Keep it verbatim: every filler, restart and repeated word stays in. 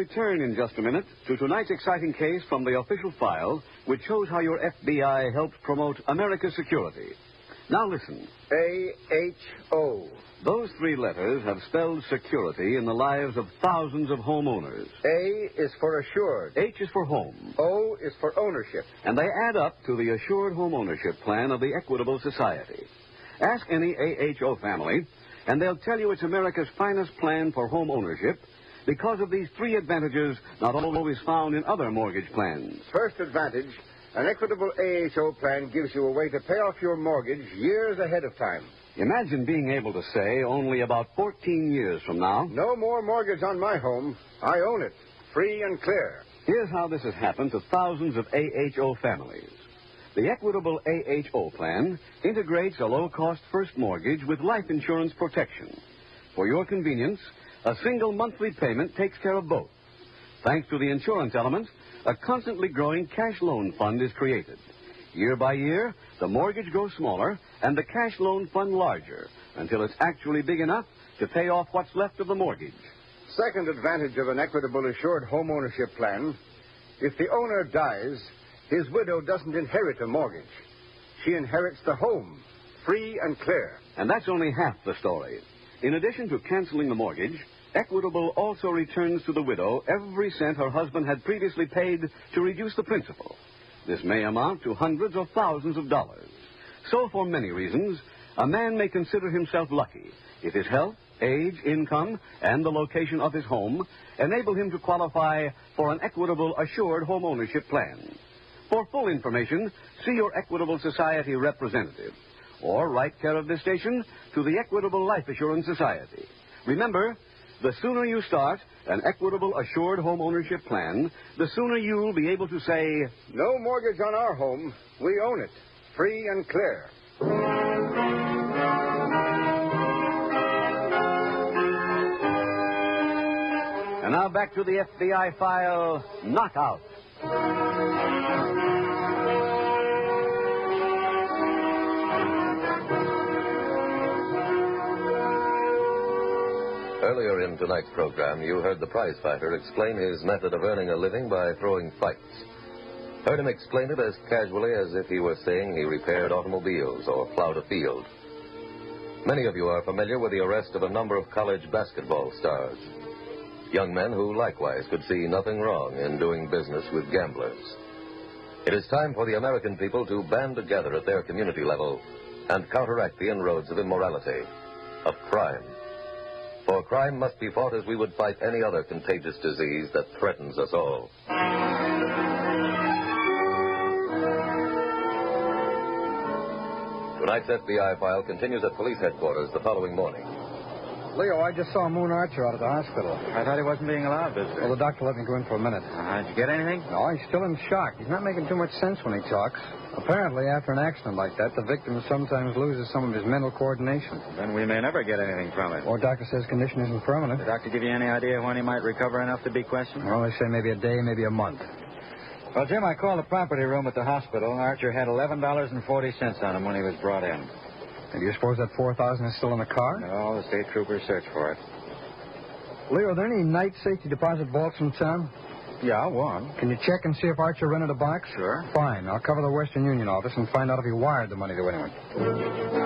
return in just a minute to tonight's exciting case from the official file, which shows how your F B I helped promote America's security. Now listen. A H O. Those three letters have spelled security in the lives of thousands of homeowners. A is for assured. H is for home. O is for ownership. And they add up to the Assured Home Ownership Plan of the Equitable Society. Ask any A H O family, and they'll tell you it's America's finest plan for home ownership because of these three advantages not always found in other mortgage plans. First advantage, an Equitable A H O plan gives you a way to pay off your mortgage years ahead of time. Imagine being able to say only about fourteen years from now, no more mortgage on my home. I own it, free and clear. Here's how this has happened to thousands of A H O families. The Equitable A H O plan integrates a low-cost first mortgage with life insurance protection. For your convenience, a single monthly payment takes care of both. Thanks to the insurance element, a constantly growing cash loan fund is created. Year by year, the mortgage grows smaller and the cash loan fund larger until it's actually big enough to pay off what's left of the mortgage. Second advantage of an Equitable Assured Home Ownership Plan, if the owner dies, his widow doesn't inherit a mortgage. She inherits the home, free and clear. And that's only half the story. In addition to canceling the mortgage, Equitable also returns to the widow every cent her husband had previously paid to reduce the principal. This may amount to hundreds or thousands of dollars. So, for many reasons, a man may consider himself lucky if his health, age, income, and the location of his home enable him to qualify for an Equitable Assured Home Ownership Plan. For full information, see your Equitable Society representative, or write care of this station to the Equitable Life Assurance Society. Remember, the sooner you start an Equitable Assured Home Ownership Plan, the sooner you'll be able to say, no mortgage on our home. We own it, free and clear. And now back to the F B I file, Knockout. Earlier in tonight's program, you heard the prize fighter explain his method of earning a living by throwing fights. Heard him explain it as casually as if he were saying he repaired automobiles or plowed a field. Many of you are familiar with the arrest of a number of college basketball stars. Young men who likewise could see nothing wrong in doing business with gamblers. It is time for the American people to band together at their community level and counteract the inroads of immorality, of crime. For crime must be fought as we would fight any other contagious disease that threatens us all. Tonight's F B I file continues at police headquarters the following morning. Leo, I just saw Moon Archer out at the hospital. I thought he wasn't being allowed visitor. Well, the doctor let me go in for a minute. Uh, did you get anything? No, he's still in shock. He's not making too much sense when he talks. Apparently, after an accident like that, the victim sometimes loses some of his mental coordination. Then we may never get anything from it. Well, doctor says condition isn't permanent. Did the doctor give you any idea when he might recover enough to be questioned? Well, they say maybe a day, maybe a month. Well, Jim, I called the property room at the hospital. Archer had eleven dollars and forty cents on him when he was brought in. And do you suppose that four thousand dollars is still in the car? No, the state troopers searched for it. Leo, are there any night safety deposit vaults in town? Yeah, one. Can you check and see if Archer rented a box? Sure. Fine. I'll cover the Western Union office and find out if he wired the money to anyone.